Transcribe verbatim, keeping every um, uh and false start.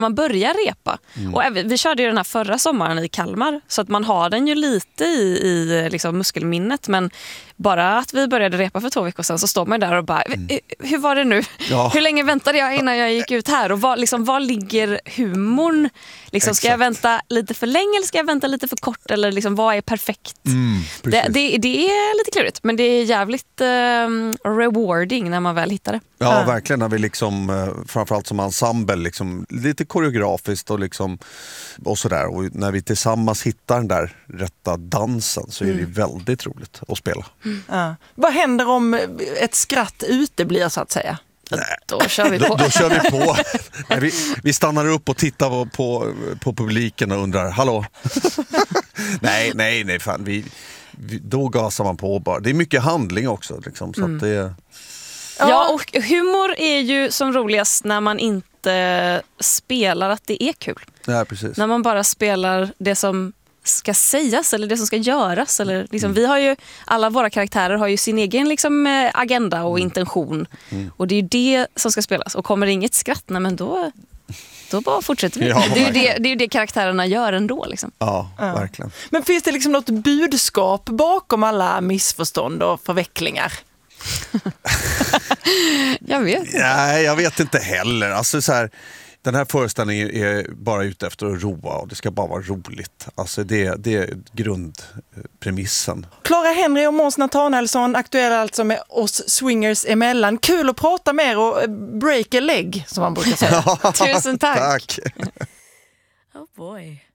Man börjar repa. Mm. Och även, vi körde ju den här förra sommaren i Kalmar. Så att man har den ju lite i, i liksom muskelminnet. Men bara att vi började repa för två veckor sedan så står man där och bara, mm. hur var det nu? Ja. Hur länge väntade jag innan jag gick ut här? Och var, liksom, var ligger humorn? Liksom, ska jag vänta lite för länge eller ska jag vänta lite för kort? Eller liksom, vad är perfekt? Mm, det, det, det är lite klurigt, men det är jävligt uh, rewarding när man väl hittar det. Ja, ja. Verkligen. När vi liksom, framförallt som ensemble, liksom, lite koreografiskt och, liksom, och sådär. Och när vi tillsammans hittar den där rätta dansen så är det mm. väldigt roligt att spela. Mm. Ja. Vad händer om ett skratt uteblir så att säga? Nej. Då kör vi på. Då, då kör vi på. Nej, vi, vi stannar upp och tittar på, på, på publiken och undrar, hallå? nej, nej, nej, fan. Vi, vi, då gasar man på bara. Det är mycket handling också. Liksom, så mm. att det... Ja, och humor är ju som roligast när man inte spelar att det är kul. Ja, precis. När man bara spelar det som ska sägas eller det som ska göras. Eller liksom, mm. vi har ju, alla våra karaktärer har ju sin egen liksom, agenda och mm. intention. Mm. Och det är ju det som ska spelas. Och kommer det inget skratt, nej, men då, då bara fortsätter vi. Ja, det, är ju det, det är ju det karaktärerna gör ändå. Liksom. Ja, ja, verkligen. Men finns det liksom något budskap bakom alla missförstånd och förvecklingar? jag vet inte. Nej, jag vet inte heller. Alltså så här, den här föreställningen är bara ute efter att roa och det ska bara vara roligt. Alltså det, det är grundpremissen. Clara Henry och Måns Nathanaelsson, aktuella alltså med oss swingers emellan. Kul att prata med er och break a leg, som man brukar säga. Tusen tack. Tack. Oh boy.